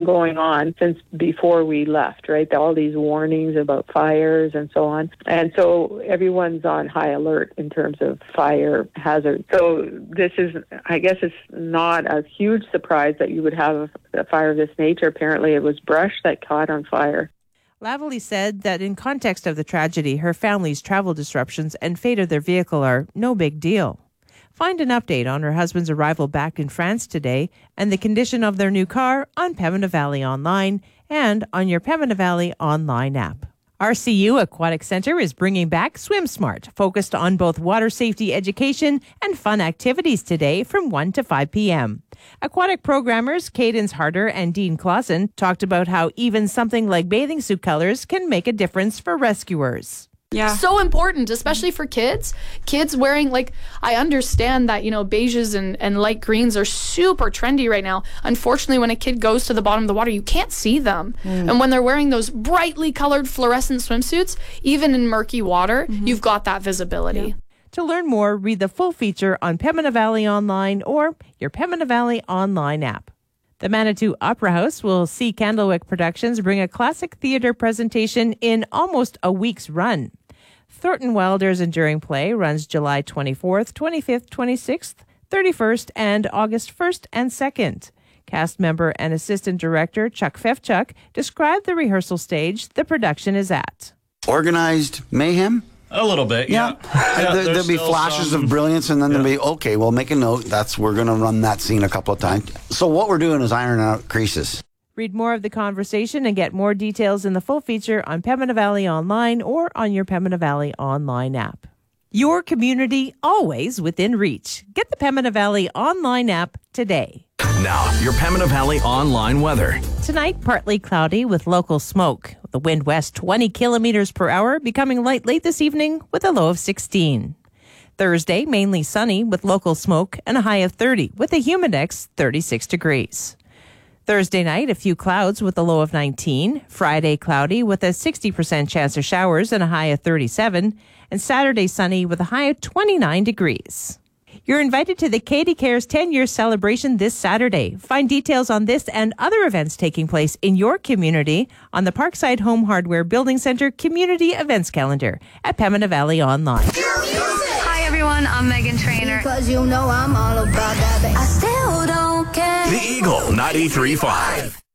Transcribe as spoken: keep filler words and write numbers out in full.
going on since before we left, right? All these warnings about fires and so on. And so everyone's on high alert in terms of fire hazard. So this is, I guess it's not a huge surprise that you would have a fire of this nature. Apparently it was brush that caught on fire. Lavallee said that in context of the tragedy, her family's travel disruptions and fate of their vehicle are no big deal. Find an update on her husband's arrival back in France today and the condition of their new car on Pembina Valley Online and on your Pembina Valley Online app. R C U Aquatic Centre is bringing back Swim Smart, focused on both water safety education and fun activities today from one to five p.m. Aquatic programmers Cadence Harder and Dean Clausen talked about how even something like bathing suit colors can make a difference for rescuers. Yeah. So important, especially for kids. Kids wearing, like, I understand that, you know, beiges and, and light greens are super trendy right now. Unfortunately, when a kid goes to the bottom of the water, you can't see them. Mm. And when they're wearing those brightly colored fluorescent swimsuits, even in murky water, mm-hmm. you've got that visibility. Yeah. To learn more, read the full feature on Pembina Valley Online or your Pembina Valley Online app. The Manitou Opera House will see Candlewick Productions bring a classic theatre presentation in almost a week's run. Thornton Wilder's enduring play runs July twenty-fourth, twenty-fifth, twenty-sixth, thirty-first, and August first and second. Cast member and assistant director Chuck Fefchuk described the rehearsal stage the production is at. Organized mayhem? A little bit, yeah. yeah. yeah there, there'll be flashes some... of brilliance, and then yeah. there'll be, okay, we'll make a note. That's We're going to run that scene a couple of times. So what we're doing is ironing out creases. Read more of the conversation and get more details in the full feature on Pembina Valley Online or on your Pembina Valley Online app. Your community always within reach. Get the Pembina Valley Online app today. Now, your Pembina Valley Online weather. Tonight, partly cloudy with local smoke. The wind west twenty kilometers per hour, becoming light late this evening with a low of sixteen. Thursday, mainly sunny with local smoke and a high of thirty with a humidex thirty-six degrees. Thursday night, a few clouds with a low of nineteen. Friday, cloudy with a sixty percent chance of showers and a high of thirty-seven. And Saturday, sunny with a high of twenty-nine degrees. You're invited to the Katie Cares ten-year celebration this Saturday. Find details on this and other events taking place in your community on the Parkside Home Hardware Building Center Community Events Calendar at Pembina Valley Online. Hi, everyone. I'm Megan Trainor. Because you know I'm all about that. I still don't care. The Eagle ninety-three point five.